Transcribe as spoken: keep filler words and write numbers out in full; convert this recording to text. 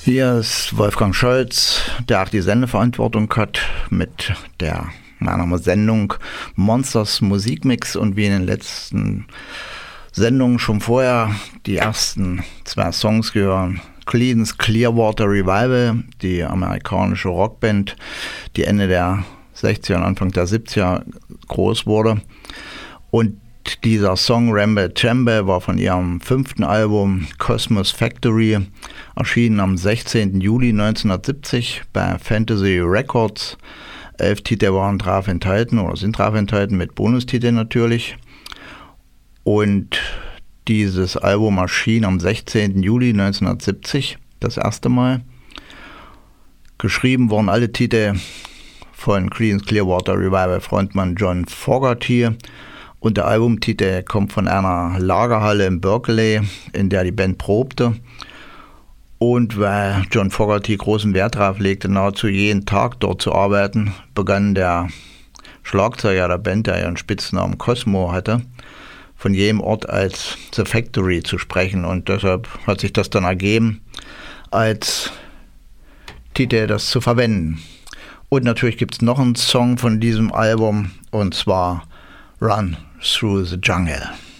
Hier ist Wolfgang Scholz, der auch die Sendeverantwortung hat mit der meiner Sendung Monsters Musikmix, und wie in den letzten Sendungen schon vorher die ersten zwei Songs gehören Creedence Clearwater Revival, die amerikanische Rockband, die Ende der sechziger und Anfang der siebziger groß wurde. Und dieser Song Ramble Jamble war von ihrem fünften Album Cosmos Factory, erschienen am sechzehnten Juli neunzehnhundertsiebzig bei Fantasy Records. Elf Titel waren drauf enthalten oder sind drauf enthalten, mit Bonustiteln natürlich. Und dieses Album erschien am sechzehnten Juli neunzehnhundertsiebzig das erste Mal. Geschrieben wurden alle Titel von Creedence Clearwater Revival Frontmann John Fogerty. Und der Albumtitel kommt von einer Lagerhalle in Berkeley, in der die Band probte. Und weil John Fogerty großen Wert darauf legte, nahezu jeden Tag dort zu arbeiten, begann der Schlagzeuger der Band, der ihren Spitznamen Cosmo hatte, von jedem Ort als The Factory zu sprechen. Und deshalb hat sich das dann ergeben, als Titel das zu verwenden. Und natürlich gibt es noch einen Song von diesem Album, und zwar Run Through the Jungle.